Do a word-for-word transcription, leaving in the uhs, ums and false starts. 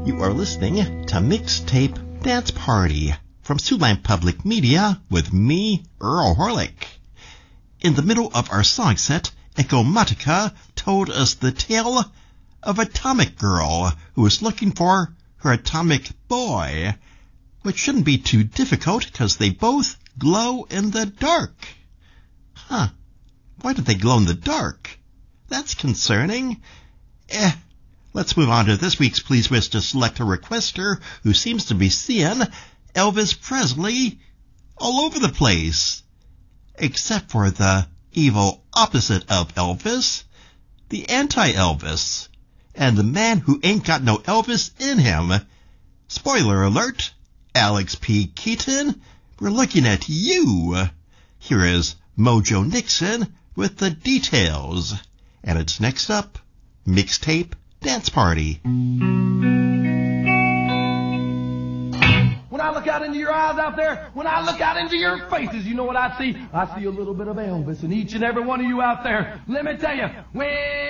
You are listening to Mixtape Dance Party from Siouxland Public Media with me, Earl Horlick. In the middle of our song set, Echomatica told us the tale of Atomic Girl who was looking for her atomic boy, which shouldn't be too difficult because they both glow in the dark. Huh. Why do they glow in the dark? That's concerning. Eh, let's move on to this week's Please Wish to select a requester who seems to be seeing Elvis Presley all over the place. Except for the evil opposite of Elvis, the anti-Elvis, and the man who ain't got no Elvis in him. Spoiler alert, Alex P. Keaton, we're looking at you. Here is Mojo Nixon with the details. And it's next up, Mixtape Dance Party. When I look out into your eyes out there, when I look out into your faces, you know what I see? I see a little bit of Elvis in each and every one of you out there. Let me tell you, when